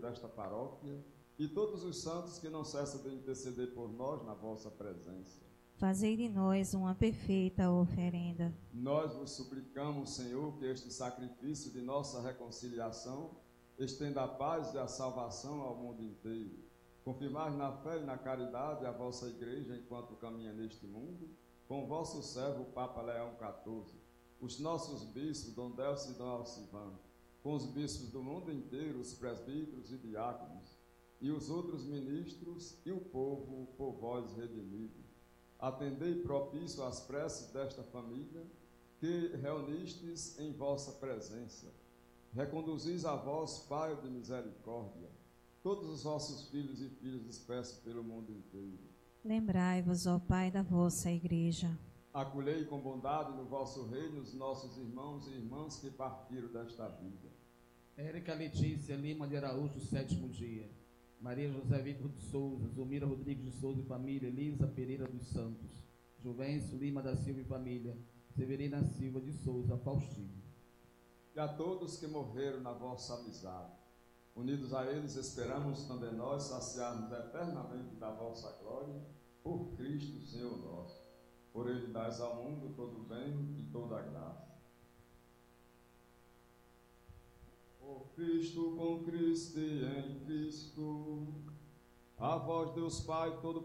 desta paróquia e todos os santos que não cessam de interceder por nós na vossa presença. Fazei de nós uma perfeita oferenda. Nós vos suplicamos, Senhor, que este sacrifício de nossa reconciliação estenda a paz e a salvação ao mundo inteiro. Confirmai na fé e na caridade a vossa Igreja enquanto caminha neste mundo, com o vosso servo, o Papa Leão XIV, os nossos bispos, Dom Delcio e Dom Alcivano, com os bispos do mundo inteiro, os presbíteros e diáconos, e os outros ministros e o povo por vós redimido. Atendei propício às preces desta família, que reunistes em vossa presença. Reconduzis a vós, Pai de misericórdia, todos os vossos filhos e filhas dispersos pelo mundo inteiro. Lembrai-vos, ó Pai, da vossa Igreja. Acolhei com bondade no vosso reino os nossos irmãos e irmãs que partiram desta vida. Érica Letícia Lima de Araújo, 7º dia. Maria José Vitor de Souza, Zulmira Rodrigues de Souza e família, Elisa Pereira dos Santos, Juvencio Lima da Silva e família, Severina Silva de Souza, Faustino. E a todos que morreram na vossa amizade, unidos a eles, esperamos também nós saciarmos eternamente da vossa glória, por Cristo, Senhor nosso. Por ele dais ao mundo todo o bem e toda a graça. Por Cristo, com Cristo e em Cristo, a vós, Deus Pai todo